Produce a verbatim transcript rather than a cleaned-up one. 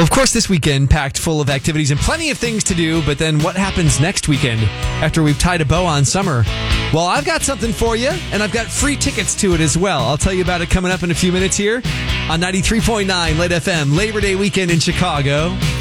Well, of course, this weekend packed full of activities and plenty of things to do, but then what happens next weekend after we've tied a bow on summer? Well, I've got something for you, and I've got free tickets to it as well. I'll tell you about it coming up in a few minutes here on ninety-three point nine Late F M, Labor Day weekend in Chicago.